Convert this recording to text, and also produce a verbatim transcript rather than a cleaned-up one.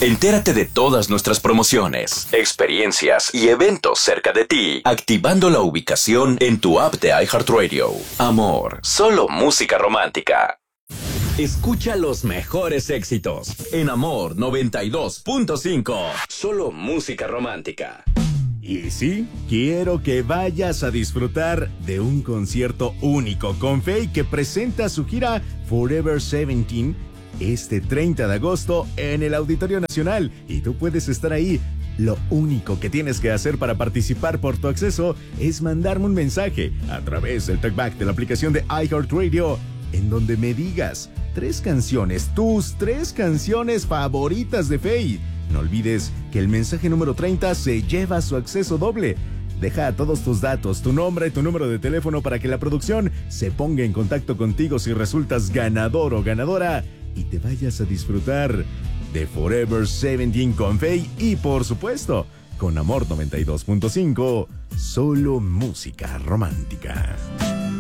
Entérate de todas nuestras promociones, experiencias y eventos cerca de ti, activando la ubicación en tu app de iHeartRadio. Amor, solo música romántica. Escucha los mejores éxitos en Amor noventa y dos punto cinco. Solo música romántica. Y sí, quiero que vayas a disfrutar de un concierto único con Feid, que presenta su gira Forever diecisiete este treinta de agosto en el Auditorio Nacional, y tú puedes estar ahí. Lo único que tienes que hacer para participar por tu acceso es mandarme un mensaje a través del talkback de la aplicación de iHeartRadio, en donde me digas tres canciones, tus tres canciones favoritas de Feid. No olvides que el mensaje número treinta se lleva su acceso doble. Deja todos tus datos, tu nombre y tu número de teléfono para que la producción se ponga en contacto contigo si resultas ganador o ganadora y te vayas a disfrutar de Forever diecisiete con Feid y, por supuesto, con Amor noventa y dos punto cinco, solo música romántica.